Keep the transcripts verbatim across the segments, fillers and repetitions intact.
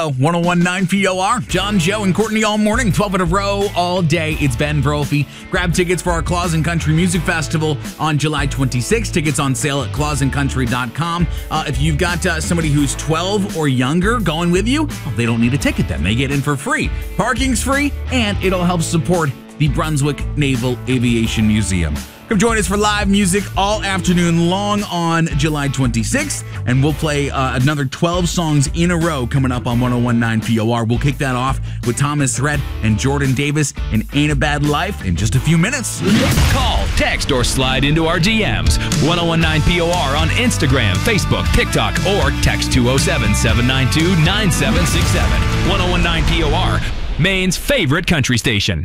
one oh one point nine P O R. John, Joe, and Courtney all morning, twelve in a row, all day. It's Ben Brophy. Grab tickets for our Claus and Country Music Festival on July twenty-sixth. Tickets on sale at claus and country dot com. Uh, if you've got uh, somebody who's twelve or younger going with you, well, they don't need a ticket then. They get in for free. Parking's free, and it'll help support the Brunswick Naval Aviation Museum. Come join us for live music all afternoon long on July twenty-sixth, and we'll play uh, another twelve songs in a row coming up on one oh one point nine P O R. We'll kick that off with Thomas Thread and Jordan Davis and Ain't a Bad Life in just a few minutes. Call, text, or slide into our D Ms. one oh one point nine P O R on Instagram, Facebook, TikTok, or text two oh seven, seven nine two, nine seven six seven. one oh one point nine P O R, Maine's favorite country station.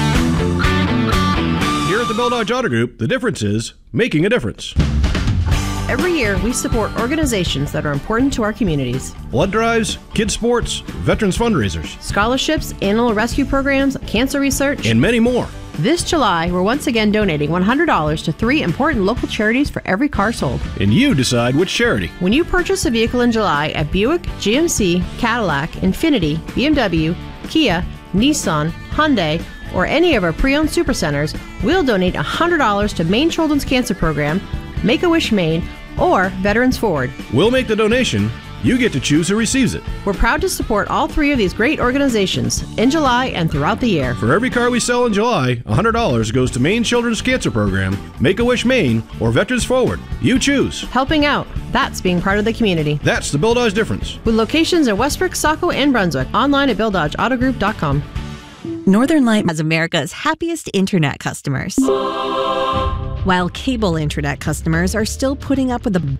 Here at the Bell Dodge Auto Group, the difference is making a difference. Every year, we support organizations that are important to our communities. Blood drives, kids sports, veterans fundraisers, Scholarships, animal rescue programs, cancer research, and many more. This July, we're once again donating one hundred dollars to three important local charities for every car sold. And you decide which charity. When you purchase a vehicle in July at Buick, G M C, Cadillac, Infiniti, B M W, Kia, Nissan, Hyundai, or any of our pre-owned supercenters, we'll donate one hundred dollars to Maine Children's Cancer Program, Make-A-Wish Maine, or Veterans Forward. We'll make the donation. You get to choose who receives it. We're proud to support all three of these great organizations in July and throughout the year. For every car we sell in July, one hundred dollars goes to Maine Children's Cancer Program, Make-A-Wish Maine, or Veterans Forward. You choose. Helping out. That's being part of the community. That's the Bill Dodge difference. With locations in Westbrook, Saco, and Brunswick. Online at bill dodge auto group dot com. Northern Light has America's happiest internet customers. While cable internet customers are still putting up with the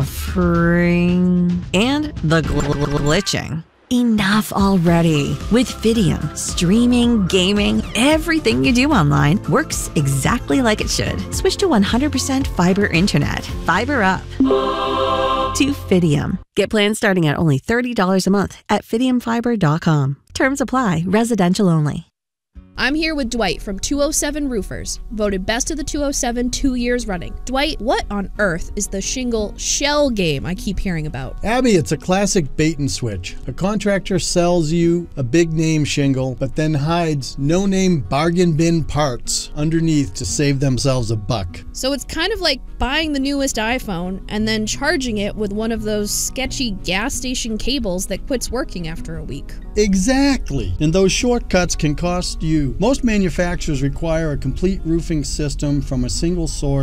buffering and the gl- glitching. Enough already. With Fidium, streaming, gaming, everything you do online works exactly like it should. Switch to one hundred percent fiber internet. Fiber up. To Fidium. Get plans starting at only thirty dollars a month at fidium fiber dot com. Terms apply. Residential only. I'm here with Dwight from two oh seven Roofers, voted best of the two oh seven two years running. Dwight, what on earth is the shingle shell game I keep hearing about? Abby, it's a classic bait and switch. A contractor sells you a big name shingle, but then hides no-name bargain bin parts underneath to save themselves a buck. So it's kind of like buying the newest iPhone and then charging it with one of those sketchy gas station cables that quits working after a week. Exactly. And those shortcuts can cost you. Most manufacturers require a complete roofing system from a single source